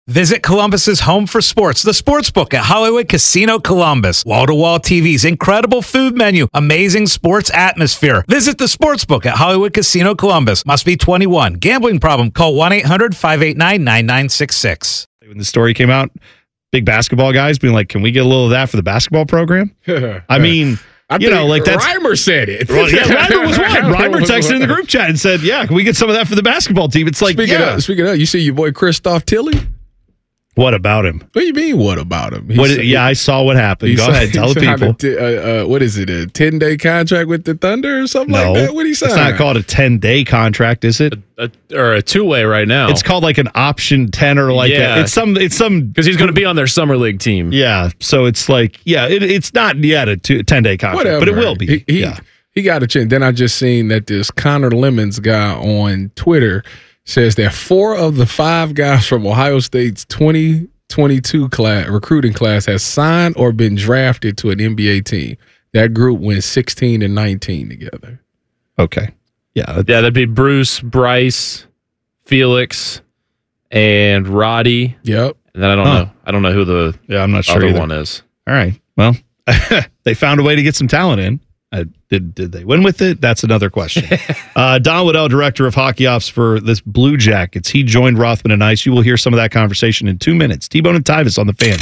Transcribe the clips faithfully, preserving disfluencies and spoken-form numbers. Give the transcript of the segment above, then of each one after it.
Visit Columbus's home for sports, the Sportsbook at Hollywood Casino Columbus. Wall-to-wall T Vs, incredible food menu, amazing sports atmosphere. Visit the Sportsbook at Hollywood Casino Columbus. Must be twenty-one. Gambling problem? Call one eight hundred five eight nine nine nine six six. When the story came out, big basketball guys being like, can we get a little of that for the basketball program? I mean... I you know, like that's Reimer said it. Well, yeah, Reimer was one. Reimer texted in the group chat and said, "Yeah, can we get some of that for the basketball team?" It's like, speaking yeah. of, speaking of, you see your boy Christoph Tilly. What about him? What do you mean? What about him? What is, yeah, I saw what happened. Go ahead, tell the people. T- uh, uh, what is it? A ten day contract with the Thunder or something no, like that? What did he say? It's not called a ten day contract, is it? A, a, or a two way right now. It's called like an option ten or like yeah. a, it's some it's some because he's going to be on their summer league team. Yeah, so it's like yeah, it, it's not yet a two, ten day contract, Whatever. but it will be. He, he, yeah. he got a chance. Then I just seen that this Connor Lemons guy on Twitter says that four of the five guys from Ohio State's twenty twenty-two class recruiting class has signed or been drafted to an N B A team. That group went sixteen and nineteen together. Okay. Yeah. Yeah, that'd be Bruce, Bryce, Felix, and Roddy. Yep. And then I don't huh. know. I don't know who the yeah, I'm not sure other either. one is. All right. Well, they found a way to get some talent in. Uh, did did they win with it? That's another question. uh, Don Waddell, director of hockey ops for this Blue Jackets. He joined Rothman and Ice. You will hear some of that conversation in two minutes. T-Bone and Tyvis on the Fan.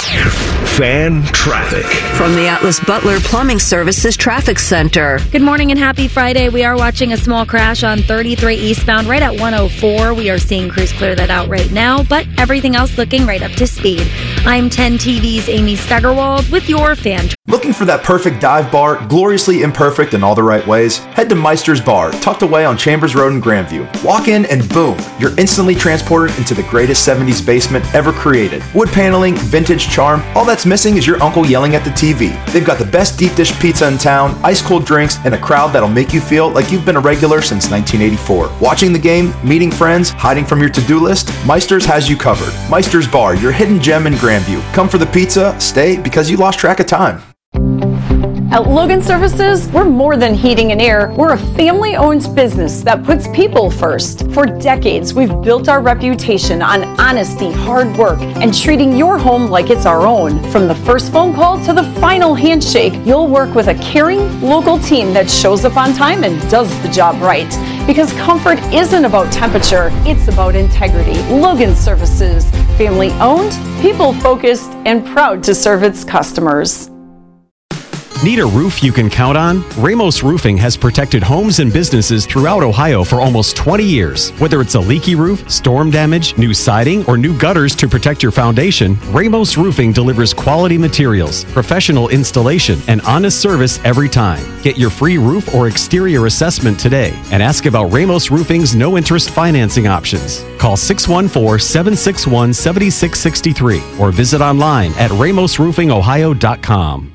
Fan traffic. From the Atlas Butler Plumbing Services Traffic Center. Good morning and happy Friday. We are watching a small crash on thirty-three eastbound right at one oh four. We are seeing crews clear that out right now, but everything else looking right up to speed. I'm ten T V's Amy Steigerwald with your Fan traffic. Looking for that perfect dive bar, gloriously imperfect in all the right ways? Head to Meister's Bar, tucked away on Chambers Road in Grandview. Walk in and boom, you're instantly transported into the greatest seventies basement ever created. Wood paneling, vintage charm, all that's missing is your uncle yelling at the T V. They've got the best deep dish pizza in town, ice cold drinks, and a crowd that'll make you feel like you've been a regular since nineteen eighty-four. Watching the game, meeting friends, hiding from your to-do list, Meister's has you covered. Meister's Bar, your hidden gem in Grandview. Come for the pizza, stay because you lost track of time. At Logan Services, we're more than heating and air. We're a family-owned business that puts people first. For decades, we've built our reputation on honesty, hard work, and treating your home like it's our own. From the first phone call to the final handshake, you'll work with a caring, local team that shows up on time and does the job right. Because comfort isn't about temperature, it's about integrity. Logan Services, family-owned, people-focused, and proud to serve its customers. Need a roof you can count on? Ramos Roofing has protected homes and businesses throughout Ohio for almost twenty years. Whether it's a leaky roof, storm damage, new siding, or new gutters to protect your foundation, Ramos Roofing delivers quality materials, professional installation, and honest service every time. Get your free roof or exterior assessment today and ask about Ramos Roofing's no-interest financing options. Call six one four, seven six one, seven six six three or visit online at ramos roofing ohio dot com.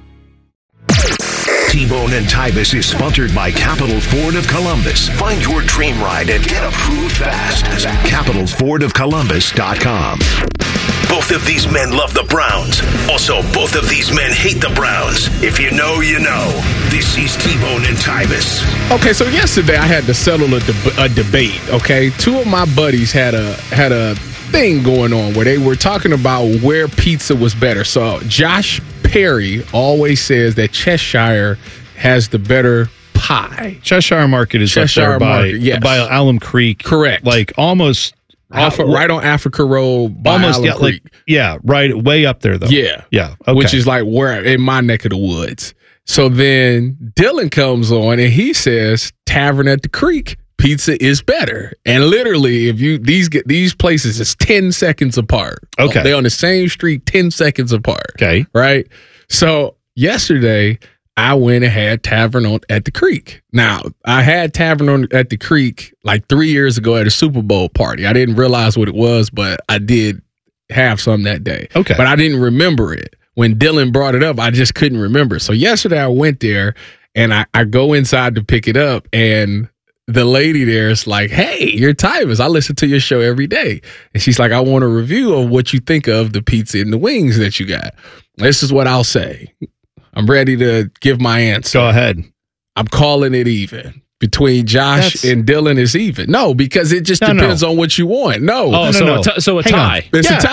T-Bone and Tyvis is sponsored by Capital Ford of Columbus. Find your dream ride and get approved fast at capital ford of columbus dot com. Both of these men love the Browns. Also, both of these men hate the Browns. If you know, you know. This is T-Bone and Tyvis. Okay, so yesterday I had to settle a, deb- a debate, okay? Two of my buddies had a had a thing going on where they were talking about where pizza was better. So Josh Perry always says that Cheshire has the better pie. Cheshire Market is Cheshire up there by, Market, yes. by Alum Creek. Correct. Like almost... Off of, right on Africa Road by almost, Alum yeah, Creek. like, yeah, right, way up there, though. Yeah. Yeah, okay. Which is like where in my neck of the woods. So then Dylan comes on and he says Tavern at the Creek pizza is better. And literally, if you these get these places is ten seconds apart. Okay. They're on the same street, ten seconds apart. Okay. Right? So yesterday I went and had Tavern on at the Creek. Now, I had Tavern on at the Creek like three years ago at a Super Bowl party. I didn't realize what it was, but I did have some that day. Okay. But I didn't remember it. When Dylan brought it up, I just couldn't remember. So yesterday I went there and I, I go inside to pick it up and the lady there is like, hey, you're Tyvis. I listen to your show every day. And she's like, I want a review of what you think of the pizza and the wings that you got. This is what I'll say. I'm ready to give my answer. Go ahead. I'm calling it even. Between Josh That's... and Dylan is even. No, because it just no, depends no. on what you want. No. Oh, no, so, no. A t- so a Hang tie. on. It's yeah. a tie.